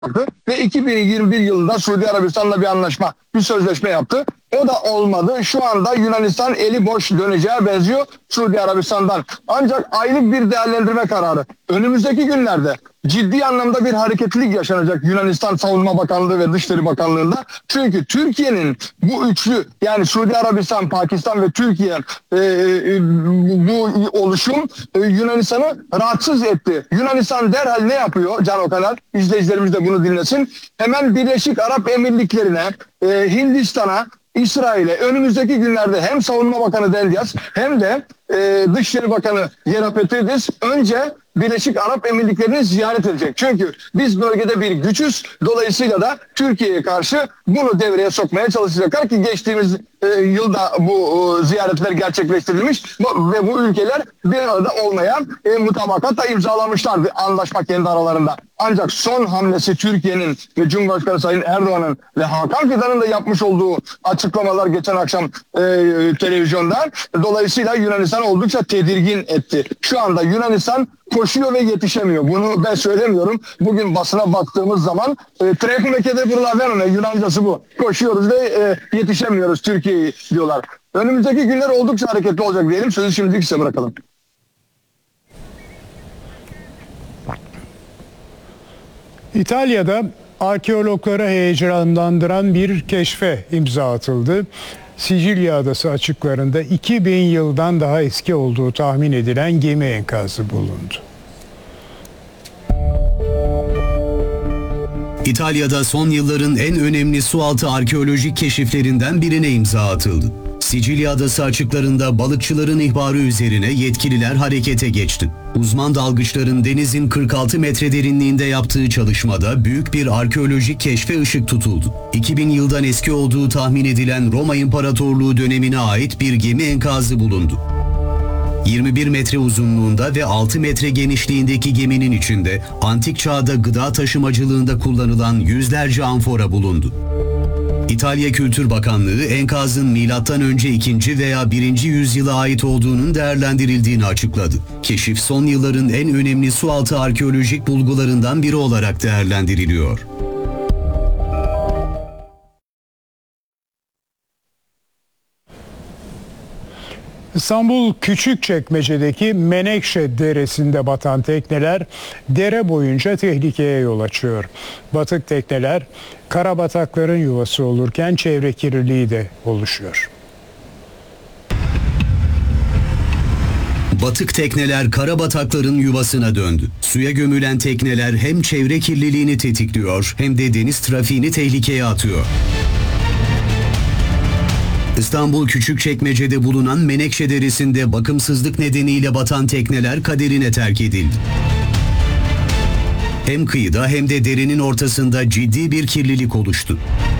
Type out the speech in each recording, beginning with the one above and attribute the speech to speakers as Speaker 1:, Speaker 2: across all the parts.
Speaker 1: ve 2021 yılında Suudi Arabistan'la bir anlaşma, bir sözleşme yaptı. O da olmadı. Şu anda Yunanistan eli boş döneceğe benziyor Suudi Arabistan'dan. Ancak aylık bir değerlendirme kararı. Önümüzdeki günlerde ciddi anlamda bir hareketlilik yaşanacak Yunanistan Savunma Bakanlığı ve Dışişleri Bakanlığı'nda. Çünkü Türkiye'nin bu üçlü, yani Suudi Arabistan, Pakistan ve Türkiye bu oluşum Yunanistan'ı rahatsız etti. Yunanistan derhal ne yapıyor Can Okaner? İzleyicilerimiz de bunu dinlesin. Hemen Birleşik Arap Emirlikleri'ne, Hindistan'a, İsrail'e önümüzdeki günlerde hem Savunma Bakanı Delyas hem de Dışişleri Bakanı Yerapetridis önce Birleşik Arap Emirlikleri'ni ziyaret edecek. Çünkü biz bölgede bir güçüz. Dolayısıyla da Türkiye'ye karşı bunu devreye sokmaya çalışacaklar ki geçtiğimiz yılda bu ziyaretler gerçekleştirilmiş ve bu ülkeler bir arada olmayan mutabakatla imzalamışlardı, anlaşma kendi aralarında. Ancak son hamlesi Türkiye'nin ve Cumhurbaşkanı Sayın Erdoğan'ın ve Hakan Fidan'ın da yapmış olduğu açıklamalar geçen akşam televizyonda. Dolayısıyla Yunanistan oldukça tedirgin etti. Şu anda Yunanistan koşuyor ve yetişemiyor. Bunu ben söylemiyorum. Bugün basına baktığımız zaman Trekumekede Brulavenone, Yunancası bu. Koşuyoruz ve yetişemiyoruz Türkiye'yi diyorlar. Önümüzdeki günler oldukça hareketli olacak diyelim. Sözü şimdilik size bırakalım.
Speaker 2: İtalya'da arkeologları heyecanlandıran bir keşfe imza atıldı. Sicilya Adası açıklarında 2000 yıldan daha eski olduğu tahmin edilen gemi enkazı bulundu.
Speaker 3: İtalya'da son yılların en önemli sualtı arkeolojik keşiflerinden birine imza atıldı. Sicilya Adası açıklarında balıkçıların ihbarı üzerine yetkililer harekete geçti. Uzman dalgıçların denizin 46 metre derinliğinde yaptığı çalışmada büyük bir arkeolojik keşfe ışık tutuldu. 2000 yıldan eski olduğu tahmin edilen Roma İmparatorluğu dönemine ait bir gemi enkazı bulundu. 21 metre uzunluğunda ve 6 metre genişliğindeki geminin içinde antik çağda gıda taşımacılığında kullanılan yüzlerce amfora bulundu. İtalya Kültür Bakanlığı enkazın M.Ö. 2. veya 1. yüzyıla ait olduğunun değerlendirildiğini açıkladı. Keşif son yılların en önemli sualtı arkeolojik bulgularından biri olarak değerlendiriliyor.
Speaker 2: İstanbul Küçükçekmece'deki Menekşe Deresi'nde batan tekneler dere boyunca tehlikeye yol açıyor. Batık tekneler karabatakların yuvası olurken çevre kirliliği de oluşuyor.
Speaker 3: Batık tekneler karabatakların yuvasına döndü. Suya gömülen tekneler hem çevre kirliliğini tetikliyor hem de deniz trafiğini tehlikeye atıyor. İstanbul Küçükçekmece'de bulunan Menekşe Deresi'nde bakımsızlık nedeniyle batan tekneler kaderine terk edildi. Hem kıyıda hem de derenin ortasında ciddi bir kirlilik oluştu.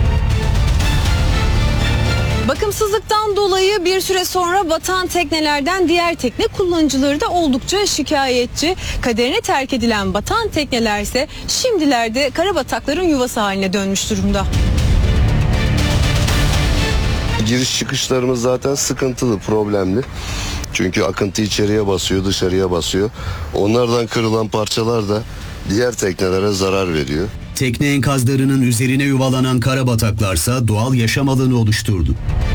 Speaker 4: Bakımsızlıktan dolayı bir süre sonra batan teknelerden diğer tekne kullanıcıları da oldukça şikayetçi. Kaderine terk edilen batan tekneler ise şimdilerde karabatakların yuvası haline dönmüş durumda.
Speaker 5: Giriş çıkışlarımız zaten sıkıntılı, problemli. Çünkü akıntı içeriye basıyor, dışarıya basıyor. Onlardan kırılan parçalar da diğer teknelere zarar veriyor.
Speaker 3: Tekne enkazlarının üzerine yuvalanan karabataklarsa doğal yaşam alanı oluşturdu.